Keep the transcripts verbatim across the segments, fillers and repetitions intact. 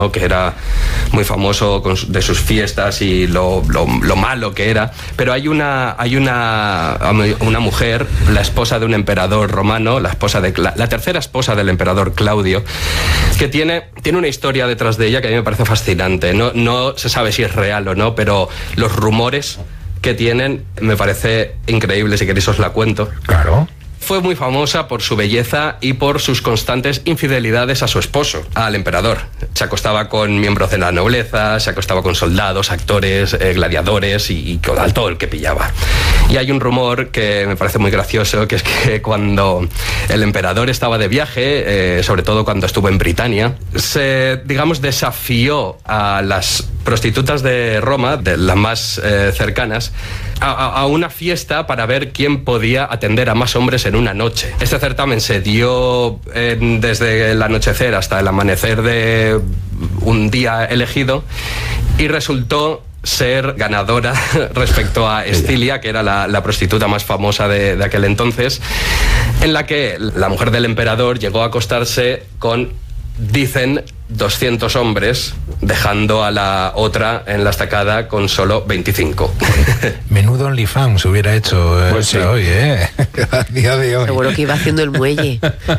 que era muy famoso con, de sus fiestas y lo, lo, lo malo que era, pero hay una hay una una mujer, la esposa de un emperador romano, la esposa de la, la tercera esposa del emperador Claudio, que tiene tiene una historia detrás de ella que a mí me parece fascinante. No no se sabe si es real o no, pero los rumores que tienen me parece increíble. Si queréis os la cuento. Claro. Fue muy famosa por su belleza y por sus constantes infidelidades a su esposo, al emperador. Se acostaba con miembros de la nobleza, se acostaba con soldados, actores, eh, gladiadores y, y con todo el que pillaba. Y hay un rumor que me parece muy gracioso, que es que cuando el emperador estaba de viaje, eh, sobre todo cuando estuvo en Britania, se, digamos, desafió a las prostitutas de Roma, de las más eh, cercanas, a, a una fiesta para ver quién podía atender a más hombres en una noche. Este certamen se dio eh, desde el anochecer hasta el amanecer de un día elegido y resultó ser ganadora respecto a Estilia, que era la, la prostituta más famosa de, de aquel entonces, en la que la mujer del emperador llegó a acostarse con, dicen, doscientos hombres, dejando a la otra en la estacada con solo veinticinco. Menudo OnlyFans hubiera hecho eh, pues sí. hoy, ¿eh? A día de hoy. Seguro que iba haciendo el muelle.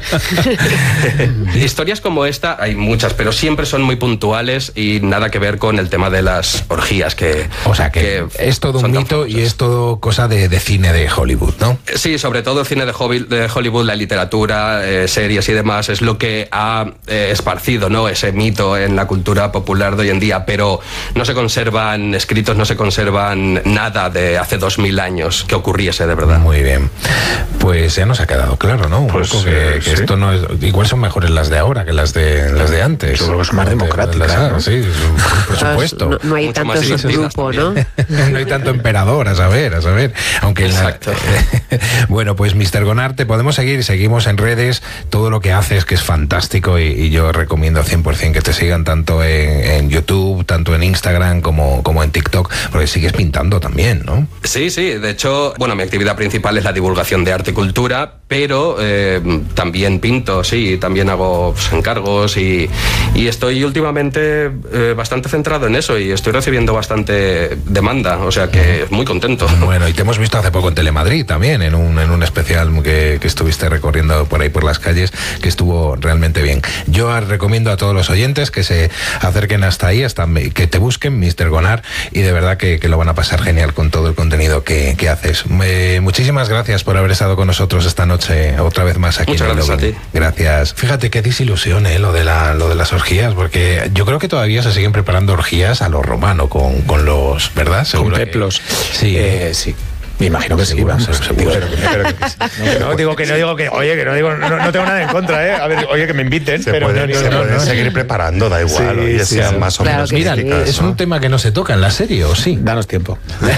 Historias como esta hay muchas, pero siempre son muy puntuales y nada que ver con el tema de las orgías. Que, o sea, que, que es todo un mito y es todo cosa de, de cine de Hollywood, ¿no? Sí, sobre todo el cine de Hollywood, la literatura, eh, series y demás, es lo que ha eh, esparcido, ¿no? Ese mito en la cultura popular de hoy en día, pero no se conservan escritos, no se conservan nada de hace dos mil años que ocurriese de verdad. Muy bien, pues ya nos ha quedado claro, ¿no? Un pues, poco que, que sí. esto no es, igual son mejores las de ahora que las de las de antes. Yo creo que son más democráticas, las, ¿no? Sí, por supuesto. No, no hay Mucho tanto más grupo, ¿no? No hay tanto emperador, a saber, a saber. Aunque exacto. La, bueno, pues mister Gonart, te podemos seguir, seguimos en redes, todo lo que haces que es fantástico y, y yo recomiendo cien por ciento que te sigan tanto en, en YouTube, tanto en Instagram como, como en TikTok, porque sigues pintando también, ¿no? Sí, sí, de hecho, bueno, mi actividad principal es la divulgación de arte y cultura, pero eh, también pinto, sí, también hago pues, encargos y, y estoy últimamente eh, bastante centrado en eso y estoy recibiendo bastante demanda, o sea que muy contento. Bueno, y te hemos visto hace poco en Telemadrid también, en un, en un especial que, que estuviste recorriendo por ahí por las calles, que estuvo realmente bien. Yo recomiendo a todos los oyentes que se acerquen hasta ahí, hasta que te busquen, mister Gonart, y de verdad que, que lo van a pasar genial con todo el contenido que, que haces. Eh, muchísimas gracias por haber estado con nosotros esta noche, otra vez más aquí. Muchas en gracias a ti. Gracias. Fíjate qué desilusión, eh, lo de la, lo de las orgías, porque yo creo que todavía se siguen preparando orgías a lo romano con, con los, ¿verdad? Seguro con peplos. Que, sí. Eh, sí. Me imagino que seguro, sí, seguro, digo, seguro. Pero, pero, pero, no, no digo que no digo que oye que no digo no, no tengo nada en contra, eh. A ver, oye que me inviten, se pero puede, no, se no, puede no, seguir no, preparando, da igual, sí, oye, sí, sean sí. más o Claro menos Mira, místicas, es ¿no? un tema que no se toca en la serie, ¿o sí? Danos tiempo.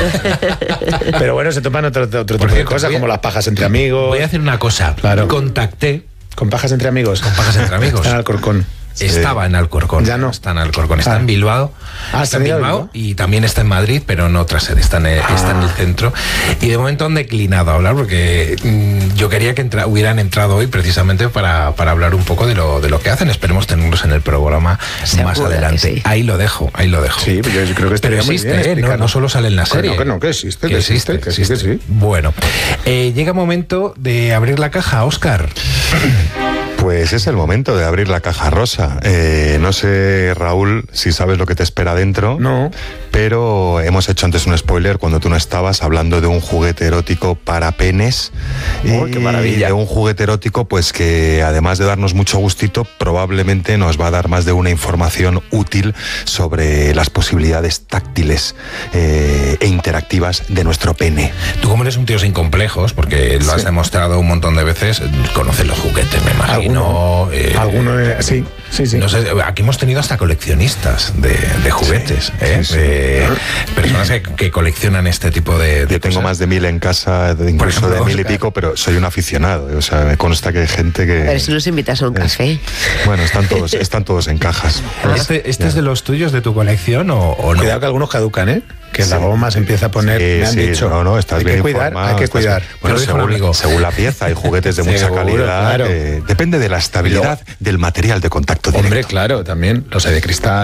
Pero bueno, se toman otro, otro tipo cierto, de cosas voy a, como las pajas entre amigos. Voy a hacer una cosa. Claro. Contacté con pajas entre amigos. Con pajas entre amigos. Está en Alcorcón. Sí. Estaba en Alcorcón. Ya no. Está en Alcorcón. Está ah. en Bilbao. Ah, está en Bilbao, Bilbao y también está en Madrid, pero en otra sede. Está en el, ah. está en el centro. Y de momento han declinado a hablar porque mmm, yo quería que entra, hubieran entrado hoy precisamente para, para hablar un poco de lo, de lo que hacen. Esperemos tenerlos en el programa Segura más adelante. Sí. Ahí lo dejo, ahí lo dejo. Sí, yo, yo creo que pero existe, ¿eh? no, no solo sale en la serie. Que no, que no, que existe, que, que existe, existe, que existe. Que existe, sí. Bueno, eh, llega momento de abrir la caja, Óscar. Pues es el momento de abrir la caja rosa. Eh, no sé, Raúl, si sabes lo que te espera dentro. No. Pero hemos hecho antes un spoiler cuando tú no estabas, hablando de un juguete erótico para penes. ¡Oh, qué maravilla! De un juguete erótico, pues que además de darnos mucho gustito, probablemente nos va a dar más de una información útil sobre las posibilidades táctiles eh, e interactivas de nuestro pene. Tú, como eres un tío sin complejos, porque lo has sí. demostrado un montón de veces, conoces los juguetes, me imagino. Alguno, eh, Alguno eh, sí, sí, sí. No sé, aquí hemos tenido hasta coleccionistas de, de juguetes, sí, ¿eh? sí, sí. Eh, personas que, que coleccionan este tipo de, de Yo tengo cosas. Más de mil en casa, de, incluso ejemplo, de mil y pico, pero soy un aficionado. O sea, me consta que hay gente que... Pero si nos invitas a un café. Bueno, están todos, están todos en cajas. ¿Este, este es de los tuyos, de tu colección o, o no? Cuidado que algunos caducan, ¿eh? que la goma se empieza a poner, Sí, me han sí, dicho. no, no, estás hay bien que cuidar, informado, hay que estás- cuidar. Bueno, Pero dijo un según, amigo. según la pieza, hay juguetes de mucha Seguro, calidad. claro. eh, depende de la estabilidad del material de contacto directo. Hombre, claro, también los hay de cristal.